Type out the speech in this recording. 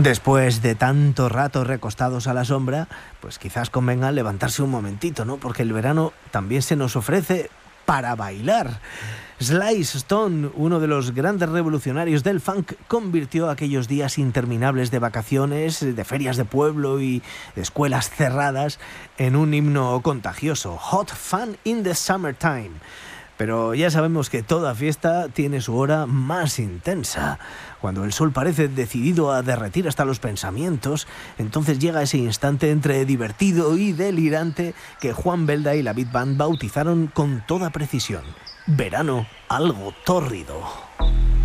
Después de tanto rato recostados a la sombra, pues quizás convenga levantarse un momentito, ¿no? Porque el verano también se nos ofrece para bailar. Sly Stone, uno de los grandes revolucionarios del funk, convirtió aquellos días interminables de vacaciones, de ferias de pueblo y de escuelas cerradas en un himno contagioso. Hot Fun in the Summertime. Pero ya sabemos que toda fiesta tiene su hora más intensa. Cuando el sol parece decidido a derretir hasta los pensamientos, entonces llega ese instante entre divertido y delirante que Juan Belda y la Beat Band bautizaron con toda precisión: verano algo tórrido.